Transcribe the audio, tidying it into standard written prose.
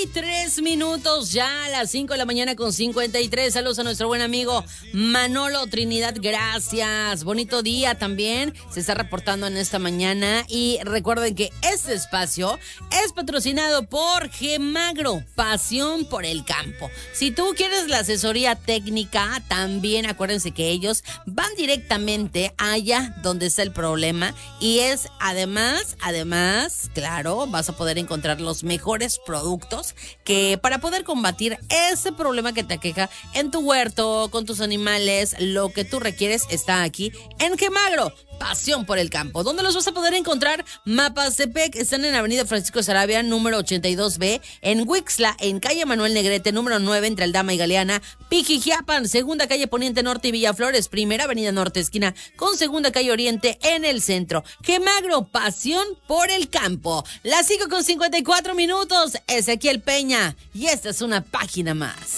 53 ya a las 5 de la mañana con 53. Saludos a nuestro buen amigo Manolo Trinidad, gracias. Bonito día también, se está reportando en esta mañana. Y recuerden que este espacio es patrocinado por Gemagro, pasión por el campo. Si tú quieres la asesoría técnica, también acuérdense que ellos van directamente allá donde está el problema. Y es además, claro, vas a poder encontrar los mejores productos que para poder combatir ese problema que te aqueja en tu huerto, con tus animales, lo que tú requieres está aquí en Gemagro, pasión por el campo. ¿Dónde los vas a poder encontrar? Mapastepec, están en Avenida Francisco Sarabia, número 82B, en Huixla, en calle Manuel Negrete, número 9, entre Aldama y Galeana, Pijijiapan, segunda calle Poniente Norte y Villaflores, primera avenida Norte, esquina con segunda calle Oriente en el centro. Gemagro, pasión por el campo. Las 5 con 54 minutos, Ezequiel Peña, y esta es una página más.